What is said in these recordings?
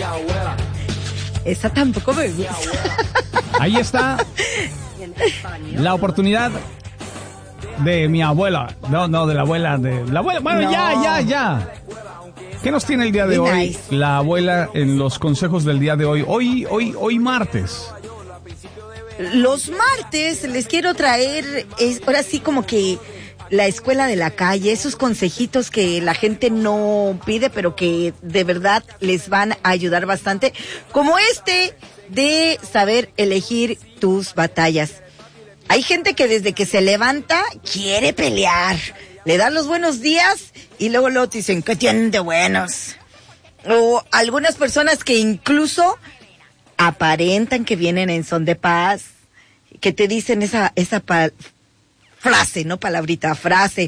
Esa tampoco me gusta. Ahí está la oportunidad de mi abuela. No, de la abuela. Bueno, no. Ya. ¿Qué nos tiene el día de hoy Nice. la abuela en los consejos del día de hoy? Hoy martes. Los martes les quiero traer, ahora sí como que la escuela de la calle, esos consejitos que la gente no pide, pero que de verdad les van a ayudar bastante, como este de saber elegir tus batallas. Hay gente que desde que se levanta quiere pelear, le dan los buenos días y luego te dicen, ¿qué tienen de buenos? O algunas personas que incluso aparentan que vienen en son de paz, que te dicen esa frase, no palabrita, frase,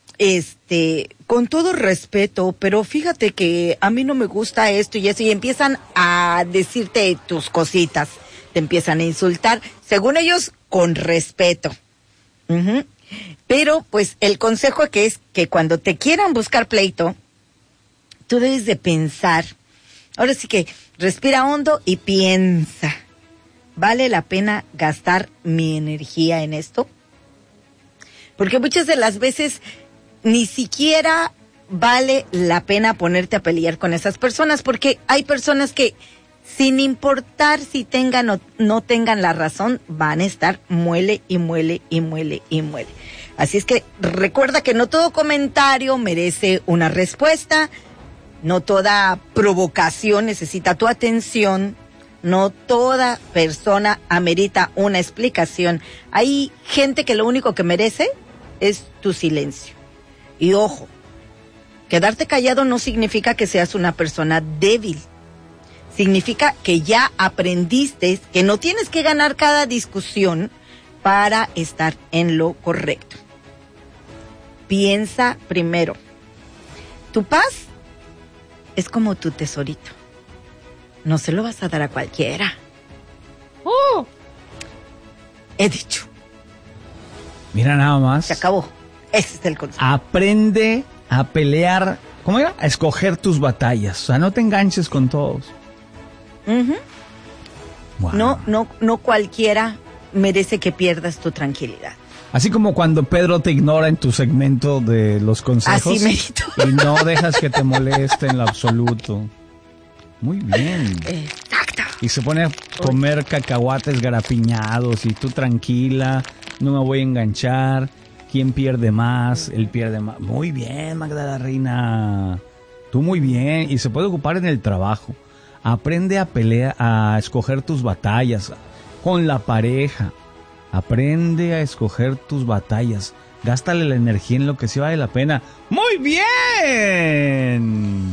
con todo respeto, pero fíjate que a mí no me gusta esto y eso, y empiezan a decirte tus cositas, te empiezan a insultar, según ellos, con respeto. Uh-huh. Pero, pues, el consejo que es que cuando te quieran buscar pleito, tú debes de pensar, ahora sí que respira hondo y piensa, ¿vale la pena gastar mi energía en esto? Porque muchas de las veces ni siquiera vale la pena ponerte a pelear con esas personas, porque hay personas que, sin importar si tengan o no tengan la razón, van a estar muele y muele y muele y muele. Así es que recuerda que no todo comentario merece una respuesta, no toda provocación necesita tu atención, no toda persona amerita una explicación. Hay gente que lo único que merece es tu silencio. Y ojo, quedarte callado no significa que seas una persona débil. Significa que ya aprendiste que no tienes que ganar cada discusión para estar en lo correcto. Piensa primero. Tu paz es como tu tesorito. No se lo vas a dar a cualquiera. ¡Oh! He dicho. Mira nada más. Se acabó. Ese es el consejo. Aprende a pelear. ¿Cómo era? A escoger tus batallas. O sea, no te enganches con todos. Uh-huh. Wow. No cualquiera merece que pierdas tu tranquilidad. Así como cuando Pedro te ignora en tu segmento de los consejos. Así merito. Y no dejas que te moleste en lo absoluto. Muy bien. Exacto. Y se pone a comer cacahuates garapiñados y tú tranquila, no me voy a enganchar. ¿Quién pierde más? Él pierde más. Muy bien, Magda la Reina. Tú muy bien. Y se puede ocupar en el trabajo. Aprende a pelear, a escoger tus batallas con la pareja. Aprende a escoger tus batallas. Gástale la energía en lo que sí vale la pena. ¡Muy bien!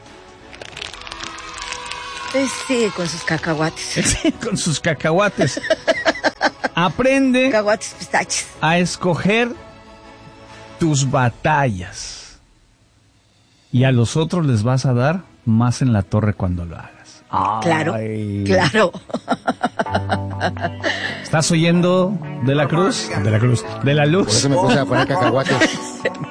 Sí, con sus cacahuates. Con sus cacahuates. Aprende Cacahuates, pistaches. a escoger tus batallas. Y a los otros les vas a dar más en la torre cuando lo hagas. Claro, Ay. claro. ¿Estás oyendo de la cruz? De la cruz. De la luz. Por eso me puse a poner cacahuates.